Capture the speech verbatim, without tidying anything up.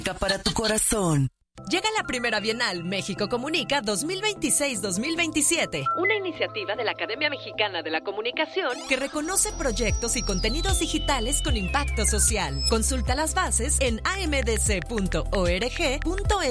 Para tu corazón. Llega la primera Bienal México Comunica dos mil veintiséis dos mil veintisiete, una iniciativa de la Academia Mexicana de la Comunicación que reconoce proyectos y contenidos digitales con impacto social. Consulta las bases en a m d c punto org punto